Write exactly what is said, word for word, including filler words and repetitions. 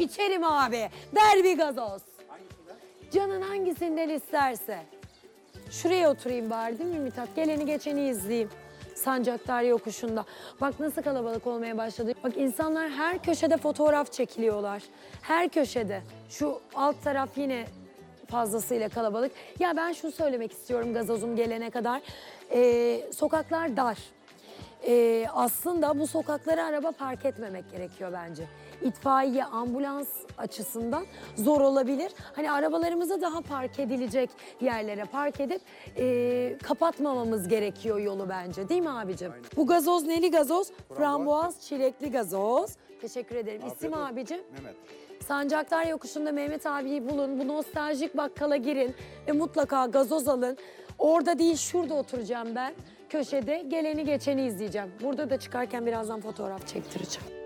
içerim abi. Ver bir gazoz. Canın hangisinden isterse. Şuraya oturayım bari değil mi Mithat? Geleni geçeni izleyeyim. Sancaktar yokuşunda. Bak nasıl kalabalık olmaya başladı. Bak insanlar her köşede fotoğraf çekiliyorlar. Her köşede. Şu alt taraf yine fazlasıyla kalabalık. Ya ben şunu söylemek istiyorum gazozum gelene kadar. Ee, sokaklar dar. Ee, aslında bu sokaklara araba park etmemek gerekiyor bence. İtfaiye, ambulans açısından zor olabilir. Hani arabalarımızı daha park edilecek yerlere park edip e, kapatmamamız gerekiyor yolu bence. Değil mi abicim? Aynen. Bu gazoz neli gazoz? Frambuaz çilekli gazoz. Teşekkür ederim. Afiyet İsim olsun. abicim? Mehmet. Sancaktar Yokuşu'nda Mehmet abiyi bulun. Bu nostaljik bakkala girin ve mutlaka gazoz alın. Orada değil şurada oturacağım ben. Köşede geleni geçeni izleyeceğim. Burada da çıkarken birazdan fotoğraf çektireceğim.